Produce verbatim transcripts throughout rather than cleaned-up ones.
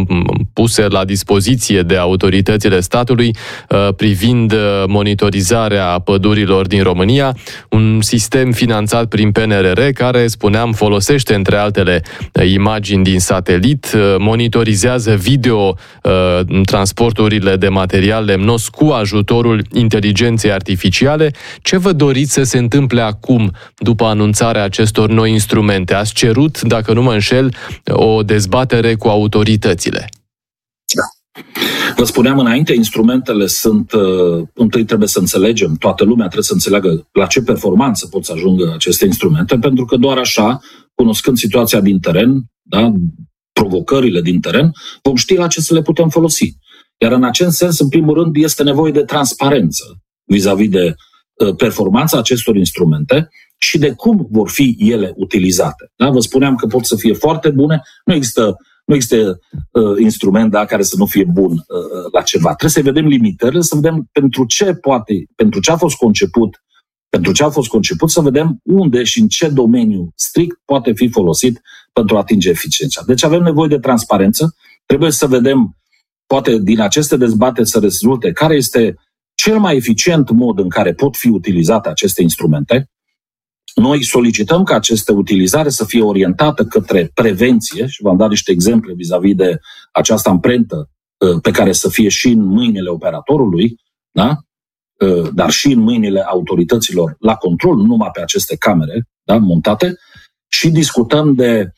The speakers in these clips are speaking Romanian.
puse la dispoziție de autoritățile statului privind monitorizarea pădurilor din România, un sistem finanțat prin P N R R care, spuneam, folosește între altele imagini din satelit, monitorizează video transporturile de material lemnos cu ajutorul inteligenței artificiale. Ce vă doriți să se întâmple acum, după anunțarea acestor noi instrumente? Ați cerut, dacă nu mă înșel, o dezbatere cu autoritățile. Da. Vă spuneam înainte, instrumentele sunt, uh, întâi trebuie să înțelegem, toată lumea trebuie să înțeleagă la ce performanță pot să ajungă aceste instrumente, pentru că doar așa, cunoscând situația din teren, da, provocările din teren, vom ști la ce să le putem folosi. Iar în acest sens, în primul rând, este nevoie de transparență vis-a-vis de uh, performanța acestor instrumente și de cum vor fi ele utilizate. Da? Vă spuneam că pot să fie foarte bune, nu există Nu există uh, instrument da, care să nu fie bun uh, la ceva. Trebuie să vedem limitările, să vedem pentru ce poate, pentru ce a fost conceput, pentru ce a fost conceput, să vedem unde și în ce domeniu strict poate fi folosit pentru a atinge eficiența. Deci avem nevoie de transparență, trebuie să vedem, poate din aceste dezbateri să rezulte care este cel mai eficient mod în care pot fi utilizate aceste instrumente. Noi solicităm ca aceste utilizare să fie orientată către prevenție și v-am dat niște exemple vis-a-vis de această amprentă pe care să fie și în mâinile operatorului, da? Dar și în mâinile autorităților la control, nu numai pe aceste camere, da? Montate, și discutăm de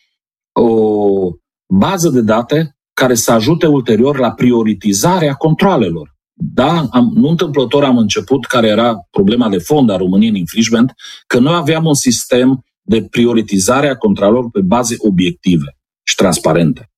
o bază de date care să ajute ulterior la prioritizarea controalelor. Da, am, nu întâmplător am început, care era problema de fond a României în infringement, că noi aveam un sistem de prioritizare a controlelor pe baze obiective și transparente.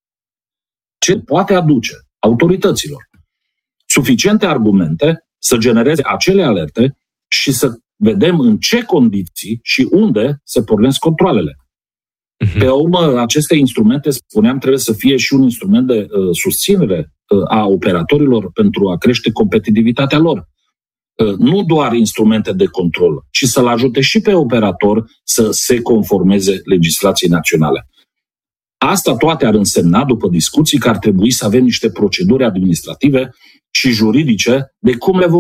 Ce poate aduce autorităților suficiente argumente să genereze acele alerte și să vedem în ce condiții și unde se pornesc controalele. Uh-huh. Pe urmă, aceste instrumente, spuneam, trebuie să fie și un instrument de uh, susținere uh, a operatorilor pentru a crește competitivitatea lor. Uh, nu doar instrumente de control, ci să-l ajute și pe operator să se conformeze legislației naționale. Asta toate ar însemna, după discuții, că ar trebui să avem niște proceduri administrative și juridice de cum le vom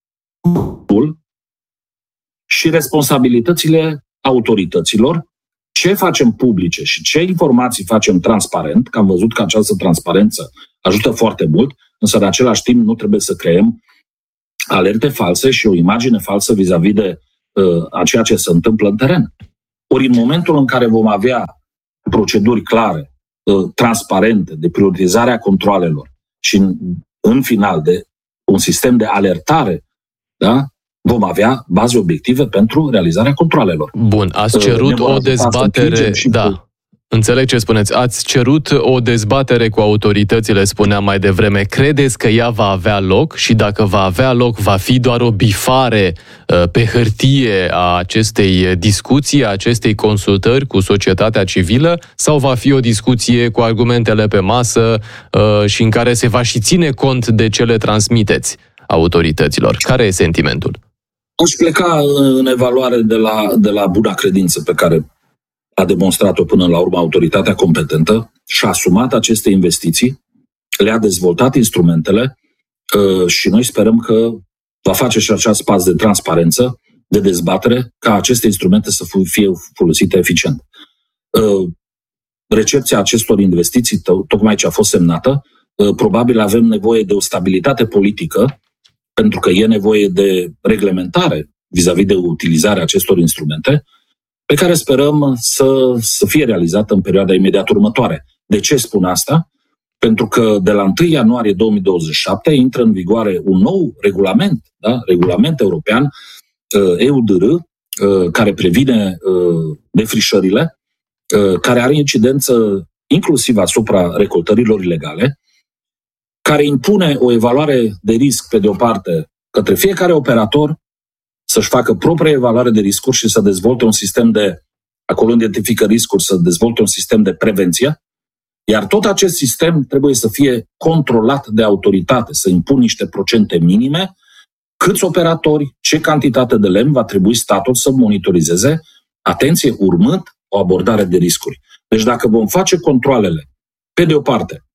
și responsabilitățile autorităților, ce facem publice și ce informații facem transparent, că am văzut că această transparență ajută foarte mult, însă în același timp nu trebuie să creăm alerte false și o imagine falsă vis-a-vis de uh, a ceea ce se întâmplă în teren. Ori în momentul în care vom avea proceduri clare, uh, transparente, de prioritizare a controalelor și în, în final de un sistem de alertare, da? Vom avea baze obiective pentru realizarea controalelor. Bun, ați cerut o dezbatere... Da, înțeleg ce spuneți. Ați cerut o dezbatere cu autoritățile, spuneam mai devreme. Credeți că ea va avea loc și dacă va avea loc, va fi doar o bifare uh, pe hârtie a acestei discuții, a acestei consultări cu societatea civilă, sau va fi o discuție cu argumentele pe masă uh, și în care se va și ține cont de ce le transmiteți autorităților? Care e sentimentul? Aș pleca în evaluare de la, de la buna credință pe care a demonstrat-o până la urmă autoritatea competentă și a asumat aceste investiții, le-a dezvoltat instrumentele și noi sperăm că va face și acest pas de transparență, de dezbatere, ca aceste instrumente să fie folosite eficient. Recepția acestor investiții, tocmai ce a fost semnată, probabil avem nevoie de o stabilitate politică, pentru că e nevoie de reglementare vis-a-vis de utilizarea acestor instrumente, pe care sperăm să, să fie realizată în perioada imediat următoare. De ce spun asta? Pentru că de la întâi ianuarie două mii douăzeci și șapte intră în vigoare un nou regulament, da? Regulament european, E U D R, care previne defrișările, care are incidență inclusiv asupra recoltărilor ilegale, care impune o evaluare de risc, pe de o parte, către fiecare operator, să-și facă propria evaluare de riscuri și să dezvolte un sistem de, acolo identifică riscuri, să dezvolte un sistem de prevenție, iar tot acest sistem trebuie să fie controlat de autoritate, să impună niște procente minime, câți operatori, ce cantitate de lemn va trebui statul să monitorizeze, atenție, urmând o abordare de riscuri. Deci dacă vom face controalele, pe de o parte,